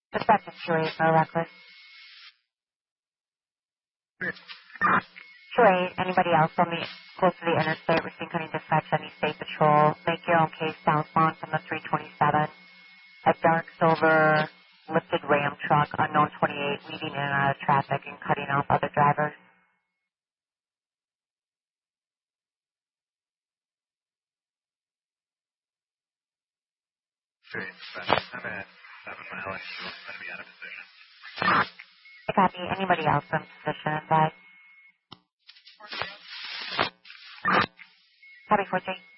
Dispatch is 2-8 for reckless. 2-8, anybody else on the close to the interstate, we're seeing Cunning Dispatch, any state patrol. Make your own case southbound from the 327. A dark silver lifted Ram truck, unknown 28, weaving in and out of traffic and cutting off other drivers. Sure, dispatch. I'm at 7 Mile and you're going to be out of position. I copy. Anybody else in position inside? Copy 4-3.